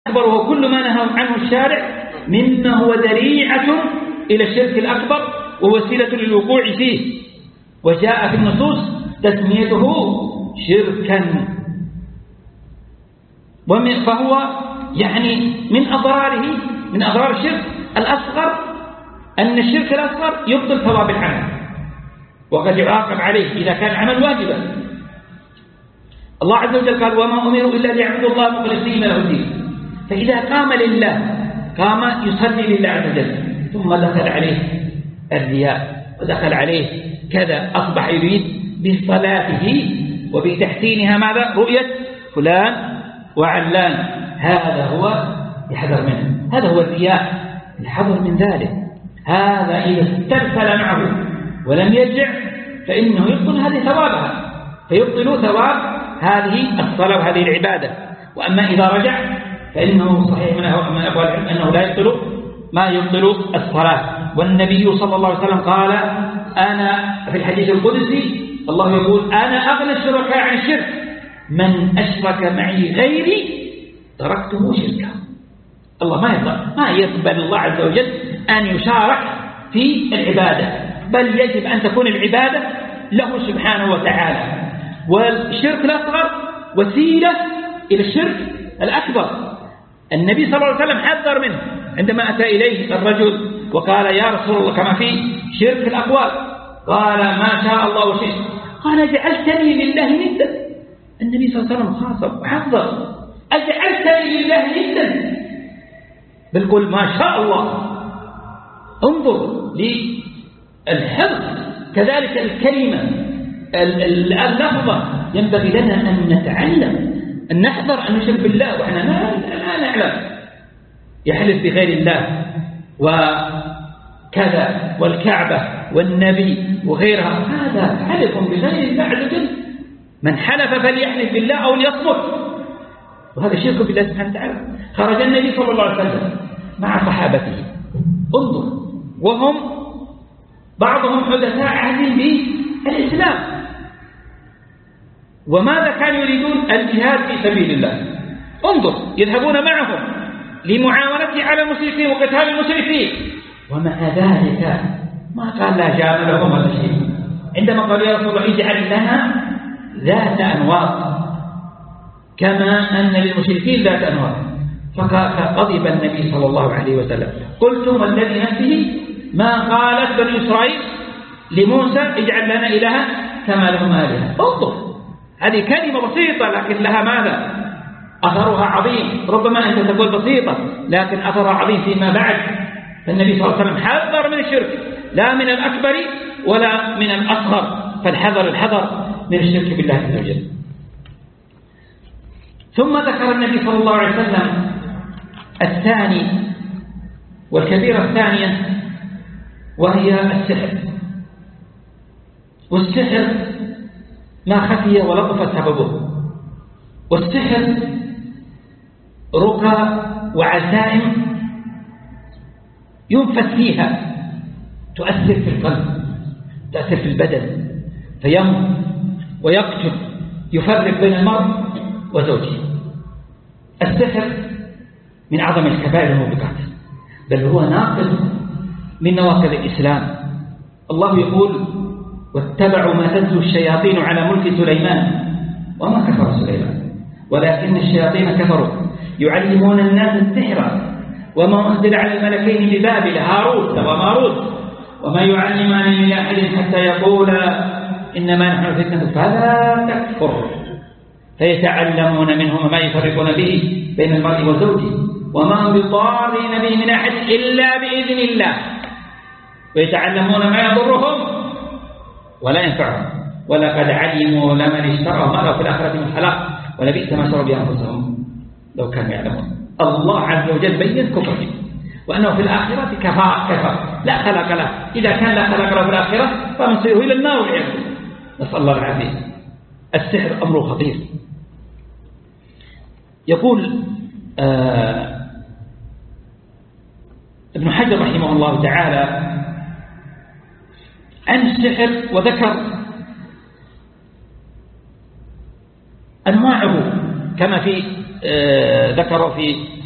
الأكبر هو كل ما نهى عنه الشارع مما هو ذريعة إلى الشرك الأكبر ووسيلة للوقوع فيه، وجاء في النصوص تسميته شركا. فهو يعني من أضرار الشرك الأصغر أن الشرك الأصغر يبطل ثواب العمل، وقد يعاقب عليه إذا كان العمل واجبا. الله عز وجل قال: وما أمروا إلا ليعبدوا الله مخلصين له الدين. فإذا قام لله، قام يصلي لله عز وجل، ثم دخل عليه الرياء ودخل عليه كذا، أصبح يريد بصلاته وبتحسينها ماذا؟ رؤية فلان وعلان. هذا هو يحذر منه، هذا هو الرياء، الحذر من ذلك. هذا إذا استرسل معه ولم يرجع فإنه يبطل هذه ثوابها، فيبطل ثواب هذه الصلاة وهذه العبادة. وأما إذا رجع فإنه صحيح من أقوال العلم أنه لا يبطل ما يبطل الصلاة. والنبي صلى الله عليه وسلم قال: أنا في الحديث القدسي الله يقول: أنا أغنى الشركاء عن الشرك، من أشرك معي غيري تركته شركا. الله ما يقبل الله عز وجل أن يشارك في العبادة، بل يجب أن تكون العبادة له سبحانه وتعالى. والشرك الأصغر وسيلة إلى الشرك الأكبر. النبي صلى الله عليه وسلم حذر منه عندما أتى إليه الرجل وقال: يا رسول الله، كما في شرك الأقوال، قال: ما شاء الله وشئت. قال: جعلتني لله ندا. النبي صلى الله عليه وسلم خاصب وحذر: أجعلتني لله ندا؟ بل قل ما شاء الله. انظر للحفظ. كذلك الكلمة، اللفظة، ينبغي لنا أن نتعلم، أن نحذر أن نشرك بالله وإحنا لا نعلم. يحلف بغير الله وكذا والكعبة والنبي وغيرها، هذا حلف بغير الله عز وجل. من حلف فليحلف بالله أو ليصمت، وهذا شرك بالله سبحانه وتعالى. خرج النبي صلى الله عليه وسلم مع صحابته، انظر، وهم بعضهم حدثاء عهد بالإسلام، وماذا كانوا يريدون؟ الجهاد في سبيل الله. انظر، يذهبون معهم لمعاونته على المشركين وقتال المشركين، ومع ذلك ما قال لا جاملهم هذا الشيء. عندما قال: يا رسول الله، اجعل لنا ذات أنواط كما أن للمشركين ذات أنواط. فغضب النبي صلى الله عليه وسلم: قلتم والذي نفسه ما قالت بني إسرائيل لموسى: اجعل لنا إلها كما لهم آلهة. انظر، هذه كلمة بسيطة لكن لها ماذا؟ أثرها عظيم. ربما أنت تقول بسيطة لكن أثرها عظيم فيما بعد. فالنبي صلى الله عليه وسلم حذر من الشرك، لا من الأكبر ولا من الأصغر، فالحذر من الشرك بالله عز وجل. ثم ذكر النبي صلى الله عليه وسلم الثاني والكبيرة الثانية، وهي السحر. والسحر ما خفي ولطف سببه. والسحر رقى وعزائم ينفث فيها، تؤثر في القلب، تؤثر في البدن، فيموت ويقتل، يفرق بين المرء وزوجه. السحر من أعظم الكبائر الموبقات، بل هو ناقض من نواقض الإسلام. الله يقول: واتبعوا ما تتلو الشياطين على ملك سليمان وما كفر سليمان ولكن الشياطين كفروا يعلمون الناس السحر وما أنزل على الملكين ببابل هاروت وماروت وما يعلمان من أحد حتى يقولا إنما نحن فتنة فلا تكفر فيتعلمون منهما ما يفرقون به بين المرء وزوجه وما هم بضارين به من أحد إلا بإذن الله ويتعلمون ما يضرهم ولا ينفعهم ولقد علموا لمن اشترى ما له في الآخرة من خلاق ولبئس ما شروا بأنفسهم لو كانوا يعلمون. الله عز وجل بين كفره وأنه في الآخرة كفر لا خلق له. إذا كان لا خلق له في الآخرة فمصيره إلى النار والعياذ بالله، نسأل الله العافية. السحر أمر خطير. يقول ابن حجر رحمه الله تعالى عن السحر وذكر أنواعه كما في ذكر في